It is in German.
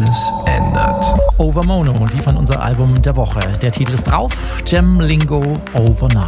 alles ändert. Over Mono, die von unserem Album der Woche. Der Titel ist drauf, Gem Lingo Overnight.